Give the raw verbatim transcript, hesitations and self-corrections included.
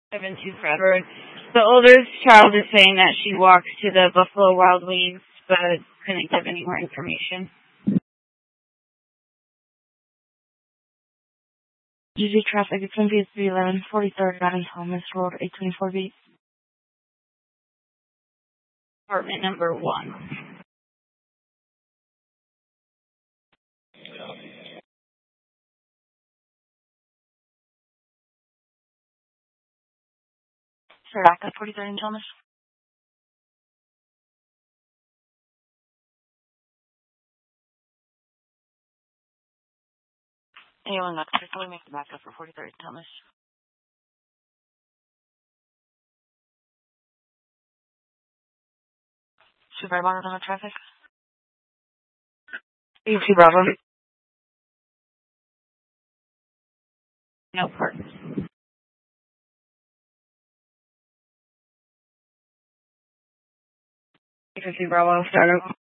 seven two forever. The oldest child is saying that she walked to the Buffalo Wild Wings, but couldn't give any more information. G Z traffic, it's going to be three eleven, forty-third Adam Thomas Road, eight twenty-four B. Apartment number one. Sir, back up forty-third and Thomas. Anyone not quickly make the backup for forty-third and Thomas. Super Bravo on the traffic. eight two Bravo. No parts. eight fifty Bravo, start up.